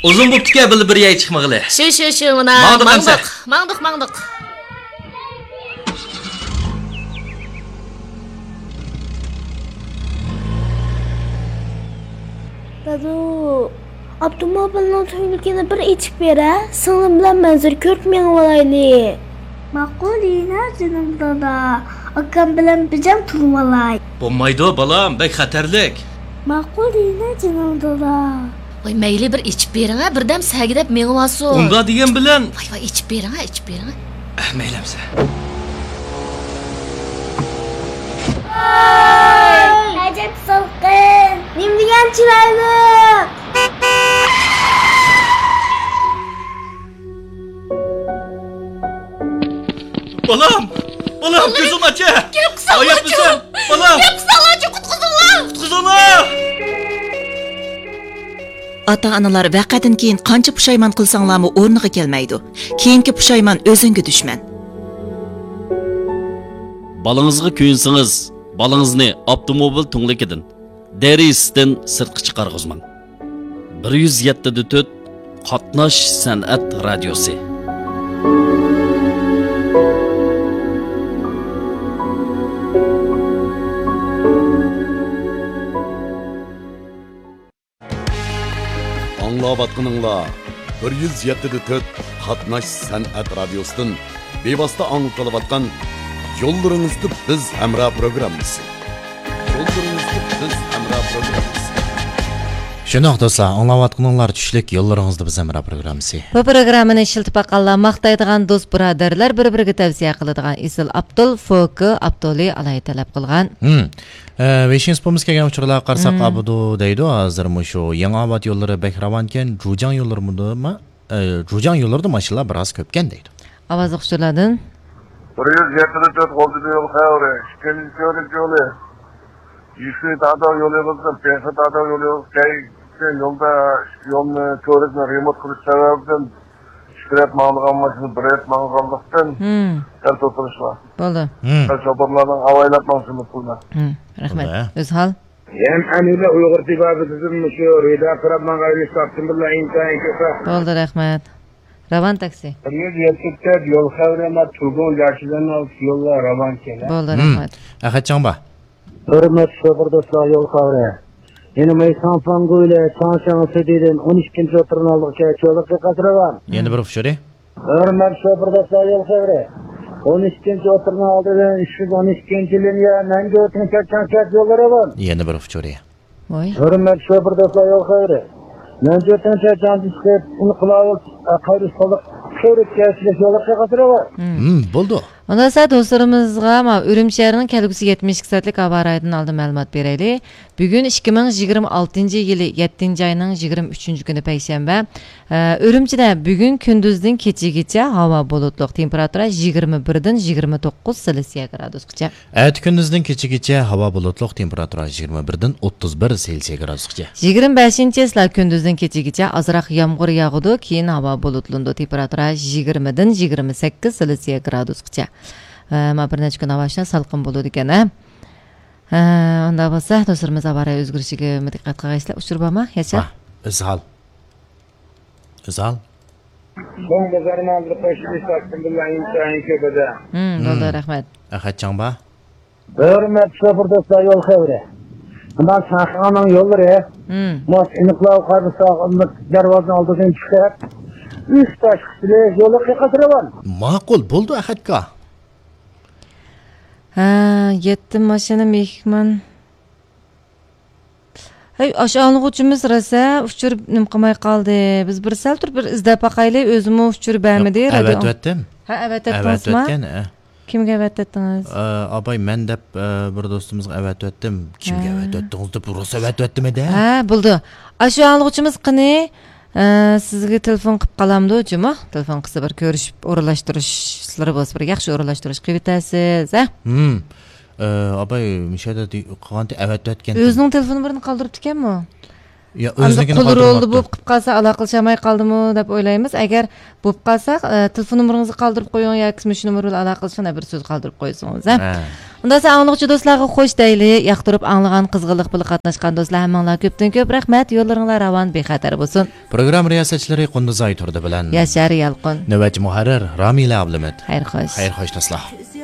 Uzun bo'pti-ku, bir yay chiqmag'ili. Shu, mana mangdiq. Dadu, avtomobilning to'yligini bir ichib bera, singlim bilan manzur ko'rib meng olayli. Ma'qulina jinim dada. Akam bilan bijam turib olay. Bo'lmaydi, balam, bek xatarlik. Ma'qulina jinim dada. Voy, mayli bir ichib bering, birdam sagidab meng olsin. Unda degan bilan. Voy, ichib bering. Maylamsa. Ajab so'qin. Nim degan chiroyli. Balam, ko'zim acha. Oyat misan? Balam. Qutqizinglar. Ata-analar vaqadan keyin qancha pushaymon qilsanglarmi o'rniga kelmaydi. Keyingi pushaymon o'zingga dushman. Balangizga kuyinsangiz, balangizni avtomobil tunglikidan, derisidan sirtqa chiqarg'izmang. 107.4 Qatnash san'at radiosi. Anlavatqınыңlar 107.4 Qatnash san'at radiosidan bevosita anglatilayotgan Yo'llaringizda biz hamra programmasi. Şunaq dostlar, anlavatqınlar tushlik yo'llaringizda biz hamra programmasi. Bu programmani ishiltib baqanlar maqtaydigan do'st birodarlar bir-biriga tavsiya qiladigan Isil Abdul Foki Abduli alay talab qilgan. Veshin spomuz kelgan uchurlar qarsak abudu deydi. Hozir shu Yangiobod yo'llari Bekravonken, Jujang yo'llarimizda Jujang yo'llarida mashinalar biroz ko'pkan deydi. Ovoz o'qishlardan 174 Qo'ldi yo'l xavri, Shkencho'lik yo'li. Yusuf Dado yo'li bo'lsa, Pesa Dado yo'li yo'lda yo'lni ko'rikni remont qilish sababidan shikrat ma'lum mashina biret ma'lumlikdan dal to'tirishlar. Bo'ldi. Shoparlarning avaylab mashina pullar. Rahmat. O'z hol. Hem anila Uyg'ur tibabizim shu rida qirab mang'ayni saptim bilan intayin ko'sa. Bo'ldi, rahmat. Ravan taksi. Yo'l xavri ma turgun yaxshidan yo'llar ravan kelar. Bo'ldi, rahmat. Ahadjonba. Hürmet şoför dostlar yol kavre. Yeni Maysan Fango'yla Çanşan Sedi'den 12. oturun aldık ki çoluk kasırı var. Yeni bir ufşuri. Hürmet şoför dostlar yol kavre. 12. oturun aldık 312. linya Menge Ötünü Çanşan yolları var. Yeni bir ufşuri. Hürmet şoför dostlar yol kavre. Menge Ötünü Çanşan bunu kılavuz kayrı soluk körük geçilik yoluk kasırı var. Buldu. Ondan sonra dostlarımızga Ürüm şəhərinin kəlgüsü 72 saatlik hava rayından aldı məlumat berəyli. Bugün 2026 yılı 7. ayının 23. günü Peyşembe. Ürümçide bugün gündüzdən keçigiçe hava bulutluq, temperatura 21'den 29 Celsius gradusgacha. Evet, gündüzdən keçigiçe hava bulutluq, temperatura 21'den 31 Celsius gradusgacha. 25. ıslar gündüzdən keçigiçe azraq yağmur yağıdı, keyin hava bulutlundu, temperatura 20'den 28 Celsius gradusgacha. Ma bir necha kun avashda salqin bo'ladi ekan. Unda bo'lsa, do'stlarimiz avara o'zgarishiga diqqat qilgaysizlar. Uchiribama, yacha. Izhal. So'nggi zarmandir qo'shilish taqdim bilan intayin ko'pida. Bo'ldi, rahmat. Ahadjonba. Hürmet şoför dostlar yol xavri. Bundan Şanxanın yolları. Mas iniqlav qarşısaqlık darvozani oldidan chiqib, 3 taş qisili yo'li qasırı var. Ma'qul bo'ldi Ahadka. Yetti mashina mehmon. Hey, aşağılıqçımız rasa uçurib nim qilmay qoldi. Biz bir sal turib bir izlab baqayli, o'zim uçurib bermidi. Evet etdim. Evet etdingizmi? Kimga evet etdingiz? Abay men deb bir do'stimizga evet etdim. Kimga evet etdingiz deb rosa evet etdim edi. Bo'ldi. Aşağılıqçımız qani sizga telefon qilib qalamdi o'chimi? Telefon qilsa bir ko'rishib o'rinlashtirishlar bo'lsa, bir yaxshi o'rinlashtirish qilib bitasiz, Abay mishada qilganda evet etgan. O'zining telefoni birini qoldiribdi ekanmi? Ya Anda o'zligini qulur oldu qoldirmoqda. bo'lib qilib qolsa aloqalashmay qoldimi deb o'ylaymiz. Agar bo'lib qolsa, telefon nomeringizni qoldirib qo'ying yoki shu nomer bilan aloqalashishni bir so'z qoldirib qo'ysangiz, ha. Unda sağlıqçı dostlarga xoş deyli, yaqtırıp anlagan qızğınlıq bilan qatnaşqan dostlar hammalar köpdən köp rahmat, yo'llaringlar ravon bexatar bo'lsin. Program riyosatchilari Qunduzay turdi bilan Yashar Yalqin. navbatchi muharrir Ramila Ablamat. Xayr xo'sh. Xayr xo'sh do'stlar.